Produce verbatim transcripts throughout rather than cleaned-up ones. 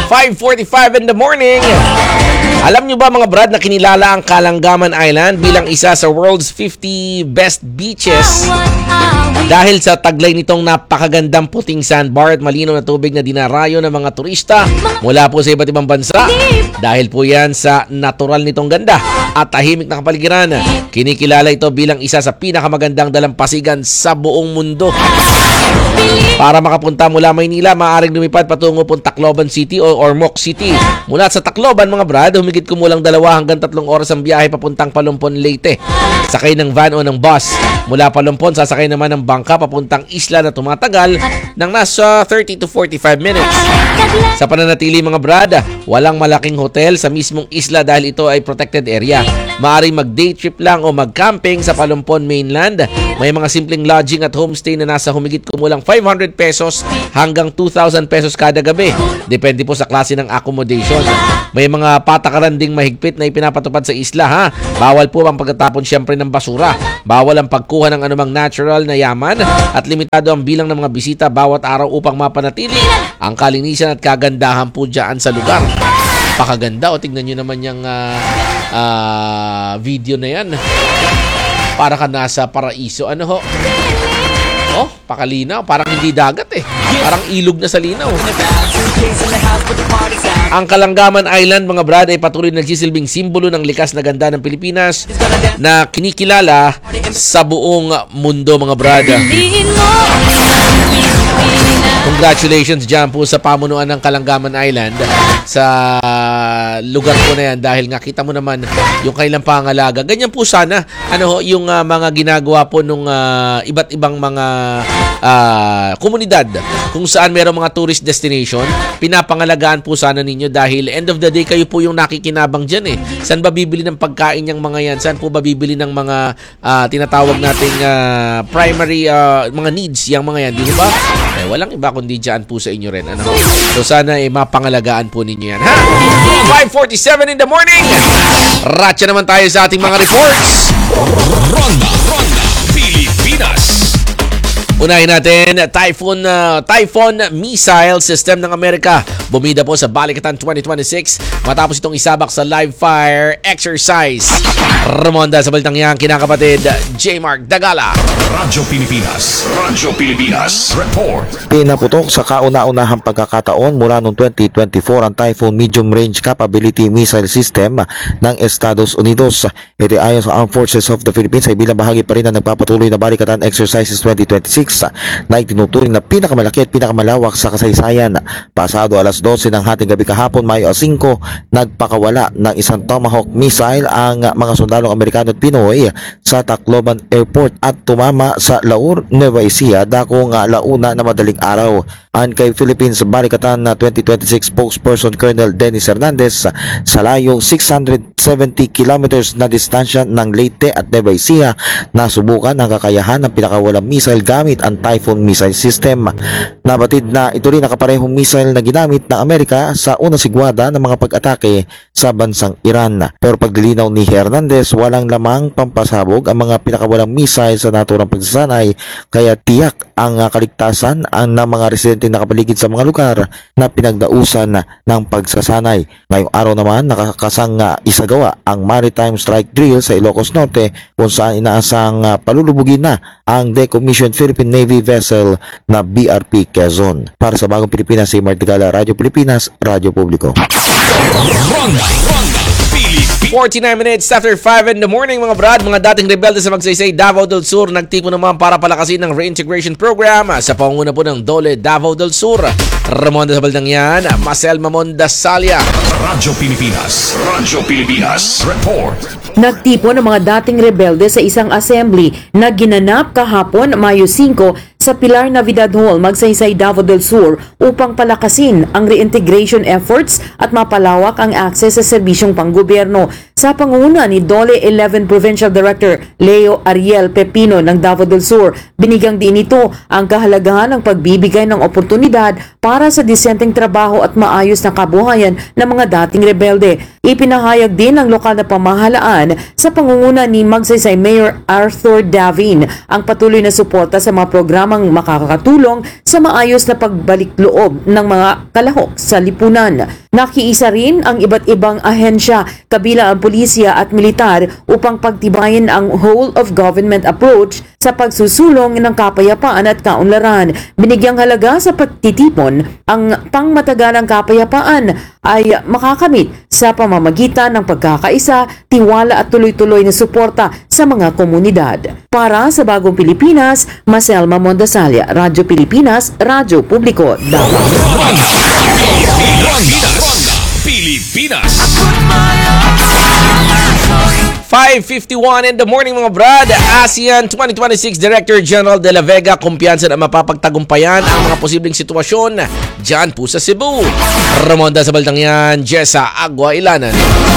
five forty-five in the morning. Alam nyo ba mga brad na kinilala ang Kalangaman Island bilang isa sa world's fifty best beaches dahil sa taglay nitong napakagandang puting sandbar at malinaw na tubig na dinarayo ng mga turista mula po sa iba't ibang bansa. Dahil po yan sa natural nitong ganda at tahimik na kapaligiran, kinikilala ito bilang isa sa pinakamagandang dalampasigan sa buong mundo. Para makapunta mula Maynila, maaaring lumipad patungo po Tacloban City o Ormoc City. Mula sa Tacloban mga brad, humigit kumulang dalawa hanggang tatlong oras ang biyahe papuntang Palumpon, Leyte. Sakay ng van o ng bus. Mula Palumpon, sasakay naman ng bangka papuntang isla na tumatagal ng nasa thirty to forty-five minutes. Sa pananatili mga brad, walang malaking hotel sa mismong isla dahil ito ay protected area. Maaaring mag-day trip lang o mag-camping sa Palumpon mainland. May mga simpleng lodging at homestay na nasa humigit kumulang five hundred pesos hanggang two thousand pesos kada gabi. Depende po sa klase ng accommodation. May mga patakaran ding mahigpit na ipinapatupad sa isla ha. Bawal po ang pagtatapon siyempre ng basura. Bawal ang pagkuha ng anumang natural na yaman at limitado ang bilang ng mga bisita bawat araw upang mapanatili ang kalinisan at kagandahan po dyan sa lugar. Pakaganda o tignan nyo naman yung uh, uh, video na yan. Para ka nasa paraiso. Ano ho? Oh, pakalinaw. Parang hindi dagat eh. Parang ilog na sa linaw. Ang Kalangaman Island, mga brad, ay patuloy nagsisilbing simbolo ng likas na ganda ng Pilipinas na kinikilala sa buong mundo, mga brad. Congratulations dyan po sa pamunuan ng Kalangaman Island sa lugar po na yan dahil nga kita mo naman yung kailang pangalaga. Ganyan po sana ano yung uh, mga ginagawa po nung uh, iba't ibang mga uh, komunidad kung saan mayroong mga tourist destination. Pinapangalagaan po sana ninyo dahil end of the day kayo po yung nakikinabang dyan eh. Saan ba bibili ng pagkain yung mga yan? Saan po ba bibili ng mga uh, tinatawag nating uh, primary uh, mga needs yung mga yan? Di ba? Eh, walang iba kundi dyan po sa inyo rin. Ano? So sana eh, mapangalagaan po ninyo yan. Ha? five forty-seven in the morning. Ratcha naman tayo sa ating mga reports. Ronda, Ronda, Pilipinas. Unahin natin, Typhoon uh, Typhoon Missile System ng Amerika bumida po sa Balikatan twenty twenty-six matapos itong isabak sa live fire exercise. Ramonda sa balitang yan, kinakapatid J. Mark Dagala. Radyo Pilipinas, Radyo Pilipinas, report. Pinaputok sa kauna-unahang pagkakataon mula noong twenty twenty-four ang Typhoon Medium Range Capability Missile System ng Estados Unidos. Ito ayon sa Armed Forces of the Philippines ay bilang bahagi pa rin ng nagpapatuloy na Balikatan Exercises twenty twenty-six na itinuturing na pinakamalaki at pinakamalawak sa kasaysayan. Pasado alas dose ng hating gabi kahapon, Mayo singko, nagpakawala ng isang Tomahawk missile ang mga sundalong Amerikano at Pinoy sa Tacloban Airport at tumama sa Laur, Nueva Ecija, dakong launa na madaling araw. Ang kay Philippines Balikatan twenty twenty-six spokesperson Colonel Dennis Hernandez, sa layong six hundred seventy kilometers na distansya ng Leyte at Nueva Ecija, nasubukan ang kakayahan ng pinakawalang missile gamit ang Typhoon Missile System. Nabatid na ito rin nakaparehong missile na ginamit ng Amerika sa unang sigwada ng mga pag-atake sa bansang Iran. Pero pagdilinaw ni Hernandez, walang lamang pampasabog ang mga pinakawalang missile sa naturang pagsasanay, kaya tiyak ang kaligtasan ang ng mga residente nakapaligid sa mga lugar na pinagdausan ng pagsasanay. Ngayong araw naman nakakasang isagawa ang Maritime Strike Drill sa Ilocos Norte kung saan inaasang palulubugin na ang decommissioned Philippine Navy vessel na B R P Quezon. Para sa Bagong Pilipinas, si Martigala, Radyo Pilipinas, Radyo Publiko. Ronda, Ronda, Pilipinas. forty-nine minutes after five in the morning, mga brad. Mga dating rebelde sa Magsaysay, Davao del Sur nagtipon naman para palakasin ng reintegration program sa pangunguna po ng Dole, Davao del Sur. Ramonda sa baldang yan, Marcel Mamonda Salia. Radyo Pilipinas, Radyo Pilipinas, report. Nagtipon ang mga dating rebelde sa isang assembly na ginanap kahapon Mayo singko sa Pilar Navidad Hall, Magsaysay, Davao del Sur upang palakasin ang reintegration efforts at mapalawak ang access sa serbisyong panggobyerno. Sa pangunguna ni Dole eleven Provincial Director Leo Ariel Pepino ng Davao del Sur, binigyang din ito ang kahalagahan ng pagbibigay ng oportunidad para sa disenteng trabaho at maayos na kabuhayan ng mga dating rebelde. Ipinahayag din ng lokal na pamahalaan sa pangunguna ni Magsaysay Mayor Arthur Davin ang patuloy na suporta sa mga programang makakatulong sa maayos na pagbalik loob ng mga kalahok sa lipunan. Nakiisa rin ang iba't ibang ahensya kabilang ang pulisya at militar upang pagtibayin ang whole of government approach sa pagsusulong ng kapayapaan at kaunlaran. Binigyang halaga sa pagtitipon, ang pangmatagalang kapayapaan ay makakamit sa pamamagitan ng pagkakaisa, tiwala at tuloy-tuloy na suporta sa mga komunidad. Para sa Bagong Pilipinas, Maselma Mondasalia, Radyo Pilipinas, Radyo Publiko, Davao. Pilipinas. five fifty-one in the morning mga brad. ASEAN twenty twenty-six Director General De La Vega kumpiyansa na mapapagtagumpayan ang mga posibleng sitwasyon dyan po sa Cebu. Ramonda sa balitang yan, Jessa Agua Ilanan.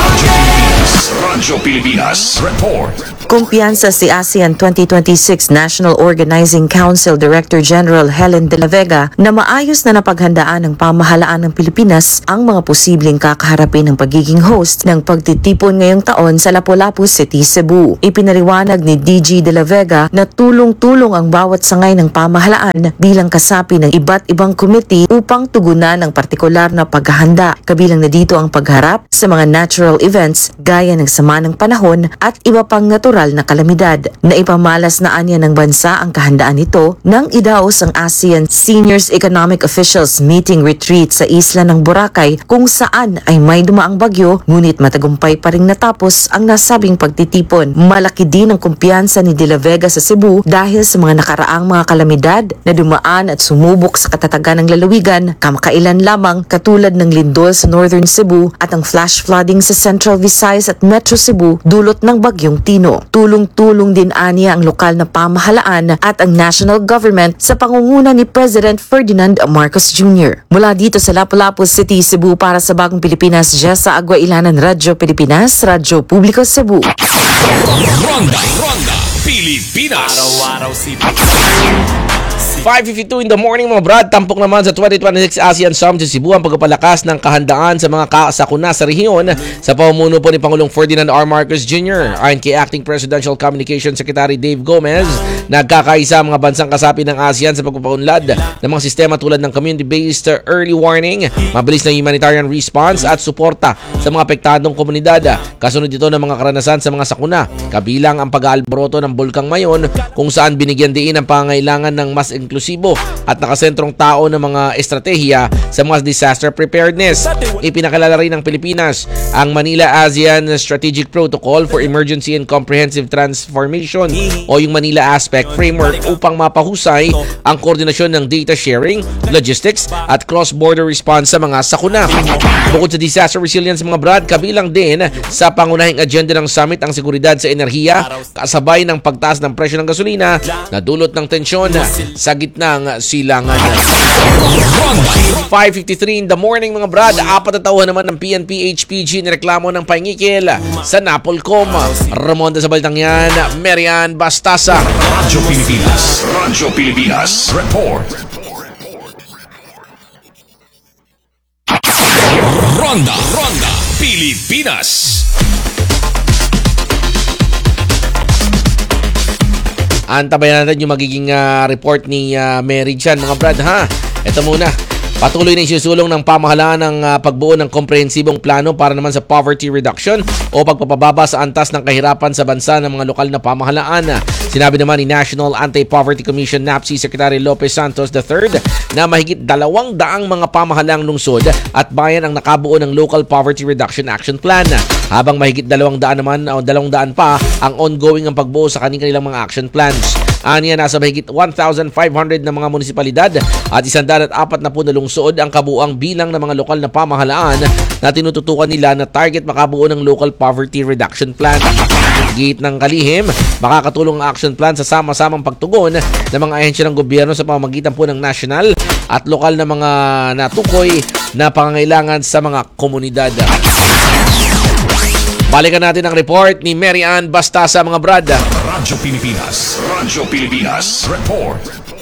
Radyo Pilipinas. Report. Kumpiyansa si ASEAN twenty twenty-six National Organizing Council Director General Helen De La Vega na maayos na napaghandaan ng pamahalaan ng Pilipinas ang mga posibleng kakaharapin ng pagiging host ng pagtitipon ngayong taon sa Lapu-Lapu City, Cebu. Ipinaliwanag ni D G De La Vega na tulong-tulong ang bawat sangay ng pamahalaan bilang kasapi ng iba't ibang komite upang tugunan ng partikular na paghahanda. Kabilang na dito ang pagharap sa mga natural events gaya ng sama ng panahon at iba pang natural na kalamidad. Naipamalas na anya ng bansa ang kahandaan nito nang idaos ang ASEAN Seniors Economic Officials Meeting Retreat sa isla ng Boracay kung saan ay may dumaang bagyo ngunit matagumpay pa ring natapos ang nasabing pagtitipon. Malaki din ang kumpiyansa ni De La Vega sa Cebu dahil sa mga nakaraang mga kalamidad na dumaan at sumubok sa katatagan ng lalawigan kamakailan lamang katulad ng lindol sa Northern Cebu at ang flash flooding sa Central Visayas at Metro Cebu dulot ng bagyong Tino. Tulong-tulong din aniya ang lokal na pamahalaan at ang national government sa pangunguna ni President Ferdinand Marcos Junior Mula dito sa Lapu-Lapu City, Cebu para sa Bagong Pilipinas, Jessa Agua Ilanan, Radyo Pilipinas, Radyo Publiko Cebu. Ronda, Ronda, Pilipinas. Araw-araw si five fifty-two in the morning mga brad. Tampok naman sa twenty twenty-six ASEAN Summit sa Cebu ang pagpapalakas ng kahandaan sa mga kasakuna sa rehiyon sa pamumuno po ni Pangulong Ferdinand R. Marcos Junior Ayon kay Acting Presidential Communications Secretary Dave Gomez, nagkakaisa ang mga bansang kasapi ng ASEAN sa pagpapaunlad ng mga sistema tulad ng community-based early warning, mabilis na humanitarian response at suporta sa mga apektadong komunidad. Kasunod ito ng mga karanasan sa mga sakuna, kabilang ang pag-aalboroto ng Bulkang Mayon kung saan binigyan diin ang pangangailangan ng mas inklusibo at nakasentrong tao ng mga estratehiya sa mga disaster preparedness. Ipinakilala rin ng Pilipinas ang Manila ASEAN Strategic Protocol for Emergency and Comprehensive Transformation o yung Manila Aspect Framework upang mapahusay ang koordinasyon ng data sharing, logistics at cross-border response sa mga sakuna. Bukod sa disaster resilience mga brad, kabilang din sa pangunahing agenda ng summit ang seguridad sa enerhiya kasabay ng pagtaas ng presyo ng gasolina na dulot ng tensyon sa gitnang silangan. five fifty-three in the morning mga brad. Apat na tauhan naman ng P N P H P G nireklamo ng pangikil sa Napolcom. Ramonda sa balitang yan, Marian Bastasa. Radyo Pilipinas. Radyo Pilipinas. Report. Ronda, Ronda, Pilipinas. Antabayan natin yung magiging uh, report ni uh, Mary Chan mga brad ha. Ito muna. Patuloy na isusulong ng pamahalaan ng uh, pagbuo ng komprehensibong plano para naman sa poverty reduction o pagpapababa sa antas ng kahirapan sa bansa ng mga lokal na pamahalaan. Sinabi naman ni National Anti-Poverty Commission NAPSI Secretary Lopez Santos the third na mahigit dalawang daang mga pamahalaang lungsod at bayan ang nakabuo ng Local Poverty Reduction Action Plan. Habang mahigit dalawang daan naman o dalawang daan pa ang ongoing ang pagbuo sa kanilang mga action plans. Aniya nasa mahigit one thousand five hundred na mga munisipalidad at one hundred apat na po na lungsod ang kabuuang bilang ng mga lokal na pamahalaan na tinututukan nila na target makabuo ng Local Poverty Reduction Plan. Git ng kalihim, makakatulong ang action plan sa sama-samang pagtugon ng mga ahensya ng gobyerno sa pamamagitan po ng national at lokal na mga natukoy na pangangailangan sa mga komunidad. Balikan natin ang report ni Mary Ann Bastasa mga brad. Radyo Pilipinas. Radyo Pilipinas. Report.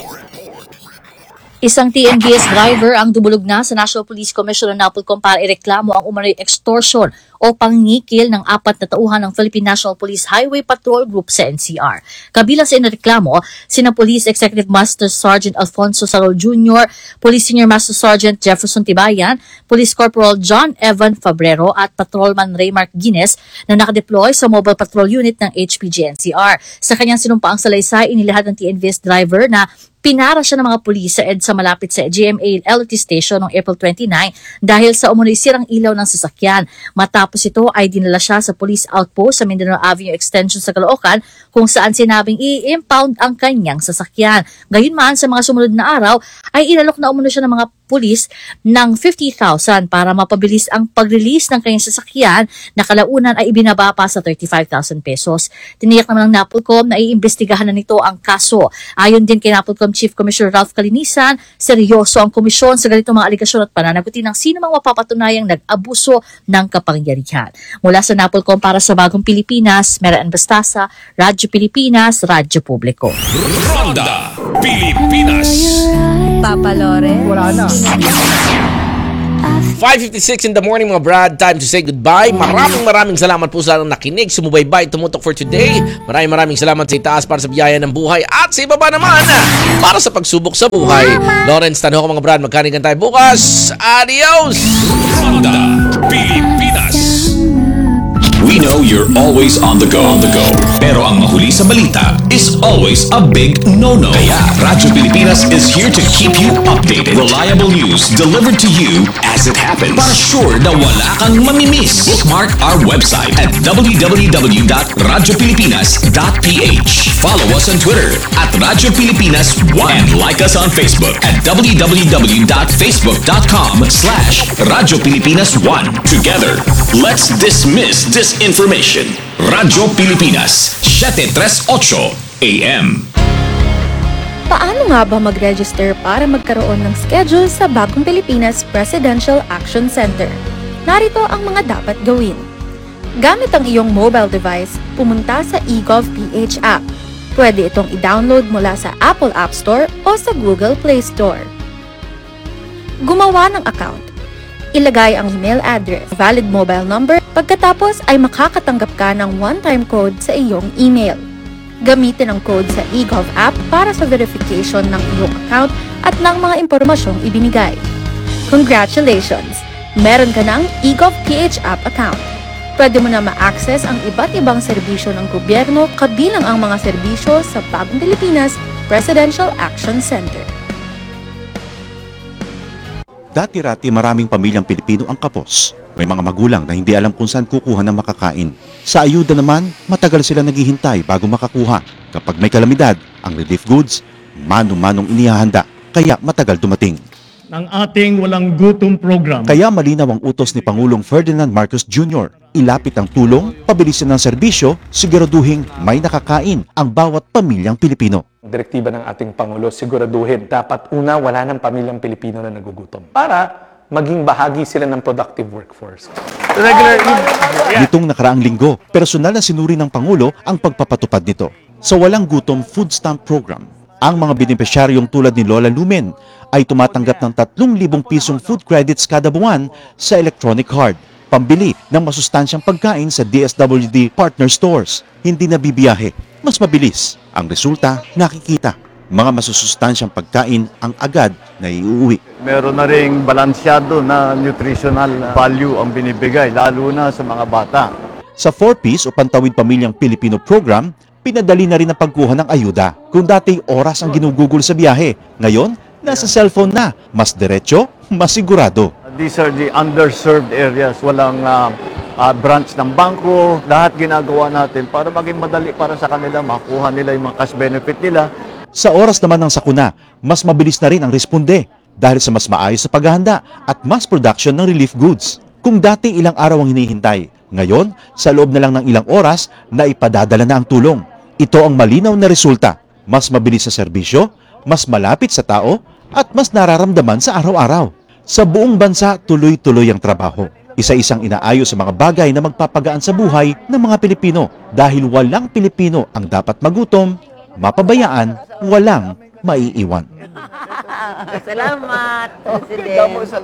Isang T N B S driver ang dumulog na sa National Police Commission ng Napolcom para ireklamo ang umano'y extortion o pangngikil ng apat na tauhan ng Philippine National Police Highway Patrol Group sa N C R. Kabilang sa inireklamo, sina Police Executive Master Sergeant Alfonso Sarol Junior, Police Senior Master Sergeant Jefferson Tibayan, Police Corporal John Evan Fabrero at Patrolman Raymark Guinness na nakadeploy sa Mobile Patrol Unit ng H P G N C R. Sa kanyang sinumpaang salaysay, inilahad ng T N V S driver na pinara siya ng mga pulis sa EDSA malapit sa G M A L R T station noong April twenty-nine dahil sa umunoy sirang ilaw ng sasakyan. Matapos ito ay dinala siya sa police outpost sa Mindanao Avenue Extension sa Caloocan kung saan sinabing i-impound ang kanyang sasakyan. Gayunman, sa mga sumunod na araw ay inalok na umuno siya ng mga pulis ng fifty thousand para mapabilis ang pag-release ng kanyang sasakyan na kalaunan ay ibinaba pa sa thirty-five thousand pesos. Tiniyak naman ng NAPOLCOM na iimbestigahan na nito ang kaso. Ayon din kay NAPOLCOM Chief Commissioner Ralph Calinisan, seryoso ang komisyon sa ganitong mga aligasyon at pananagutin ng sino mang mapapatunayang nag-abuso ng kapangyarihan. Mula sa NAPOLCOM para sa Bagong Pilipinas, Mera Ann Bastasa, Radyo Pilipinas, Radyo Publiko. Ronda Pilipinas. Papa Lore. Wala na. five fifty-six in the morning mga brad, time to say goodbye. Maraming maraming salamat po sa nakinig, sumubaybay, tumutok for today. Maraming maraming salamat sa itaas para sa biyaya ng buhay at sa ibaba naman para sa pagsubok sa buhay. Lawrence Tanho ko mga brad, magkanigan tayo bukas. Adios! Ronda Pilipinas. We know you're always on the go, on the go. Pero ang mahuli sa balita is always a big no-no. Kaya Radyo Pilipinas is here to keep you updated. Reliable news delivered to you as it happens. Para sure na wala kang mamimiss. Bookmark our website at w w w dot radyo pilipinas dot p h. Follow us on Twitter at Radyo Pilipinas one. And like us on Facebook at w w w dot facebook dot com slash Radyo Pilipinas one. Together, let's dismiss disinformation. Radyo Pilipinas, seven thirty-eight A M. Paano nga ba mag-register para magkaroon ng schedule sa Bagong Pilipinas Presidential Action Center? Narito ang mga dapat gawin. Gamit ang iyong mobile device, pumunta sa eGovPH app. Pwede itong i-download mula sa Apple App Store o sa Google Play Store. Gumawa ng account. Ilagay ang email address, valid mobile number, pagkatapos ay makakatanggap ka ng one-time code sa iyong email. Gamitin ang code sa eGov app para sa verification ng iyong account at ng mga impormasyong ibinigay. Congratulations! Meron ka ng eGovPH app account. Pwede mo na ma-access ang iba't ibang serbisyo ng gobyerno kabilang ang mga serbisyo sa Bagong Pilipinas Presidential Action Center. Dati-rati maraming pamilyang Pilipino ang kapos. May mga magulang na hindi alam kung saan kukuha ng makakain. Sa ayuda naman, matagal sila naghihintay bago makakuha. Kapag may kalamidad, ang relief goods, mano-manong inihahanda, kaya matagal dumating. Ng ating walang gutom program. Kaya malinaw ang utos ni Pangulong Ferdinand Marcos Junior Ilapit ang tulong, pabilisin ng serbisyo, siguraduhin may nakakain ang bawat pamilyang Pilipino. Direktiba ng ating Pangulo, siguraduhin dapat una wala ng pamilyang Pilipino na nagugutom para maging bahagi sila ng productive workforce. Regular Nitong nakaraang linggo, personal na sinuri ng Pangulo ang pagpapatupad nito. Sa Walang Gutom Food Stamp Program, ang mga benepisyaryong tulad ni Lola Lumen ay tumatanggap ng tatlong libong pisong food credits kada buwan sa electronic card, pambili ng masustansyang pagkain sa D S W D partner stores. Hindi na bibiyahe, mas mabilis. Ang resulta, nakikita. Mga masusustansyang pagkain ang agad na iuwi. Meron na ring balansyado na nutritional value ang binibigay, lalo na sa mga bata. Sa four piece o Pantawid Pamilyang Pilipino program, pinadali na rin ang pagkuha ng ayuda. Kung dati oras ang ginugugol sa biyahe, ngayon, nasa cellphone na. Mas diretso, mas sigurado. These are the underserved areas. Walang uh, uh, branch ng bangko. Lahat ginagawa natin para maging madali para sa kanila, makuha nila yung mga cash benefit nila. Sa oras naman ng sakuna, mas mabilis na rin ang responde dahil sa mas maayos sa paghahanda at mass production ng relief goods. Kung dati ilang araw ang hinihintay, ngayon, sa loob na lang ng ilang oras, na ipadadala na ang tulong. Ito ang malinaw na resulta. Mas mabilis sa serbisyo, mas malapit sa tao, at mas nararamdaman sa araw-araw. Sa buong bansa, tuloy-tuloy ang trabaho. Isa-isang inaayos sa mga bagay na magpapagaan sa buhay ng mga Pilipino dahil walang Pilipino ang dapat magutom, mapabayaan, walang maiiwan. Salamat, President.